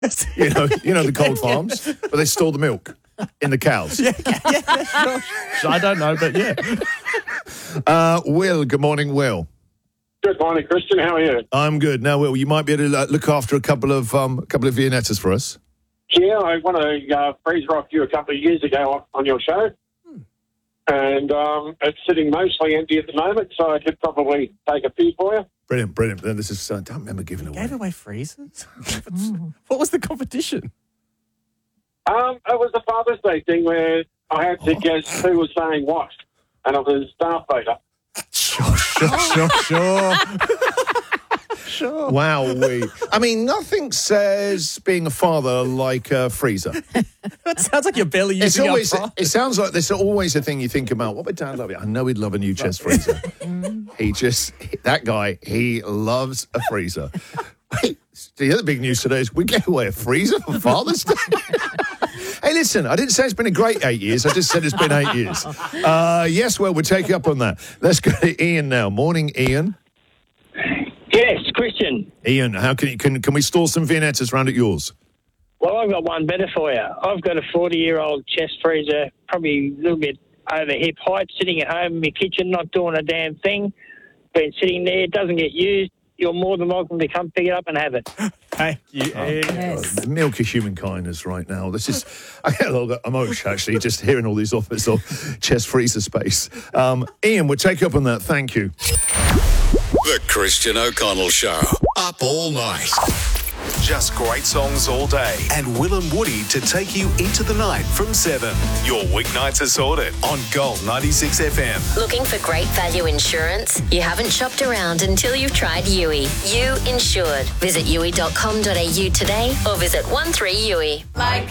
You know the cold farms, but they store the milk in the cows. Sure. I don't know, but yeah. Will, good morning, Will. Good morning, Christian. How are you? I'm good. Now, Will, you might be able to look after a couple of Viennettas for us. Yeah, I won a freeze rock you a couple of years ago on your show. And it's sitting mostly empty at the moment, so I could probably take a few for you. Brilliant. Then this is, I don't remember giving away. Gave away freezers? What was the competition? It was a Father's Day thing where I had to guess who was saying what, and it was Darth Vader. Sure. Wow, I mean, nothing says being a father like a freezer. That sounds like you're barely using our product. It sounds like there's always a thing you think about. What would Dad love? I know he'd love a new chest freezer. That guy, he loves a freezer. Wait, the other big news today is we gave away a freezer for Father's Day. Hey, listen, I didn't say it's been a great 8 years. I just said it's been 8 years. Yes, well, we'll take you up on that. Let's go to Ian now. Morning, Ian. Yes, Christian. Ian, how can we store some Viennettas round at yours? Well, I've got one better for you. I've got a 40-year-old chest freezer, probably a little bit over hip height, sitting at home in my kitchen, not doing a damn thing. Been sitting there, doesn't get used. You're more than welcome to come pick it up and have it. Thank you, Ian. Yes. The milk of human kindness right now. This is, I get a little bit emotional, actually, just hearing all these offers of chest freezer space. Ian, we'll take you up on that. Thank you. The Christian O'Connell Show. Up all night. Just great songs all day. And Will and Woody to take you into the night from 7. Your weeknights are sorted on Gold 96 FM. Looking for great value insurance? You haven't shopped around until you've tried Yui. You Insured. Visit yui.com.au today or visit 13 Yui. Like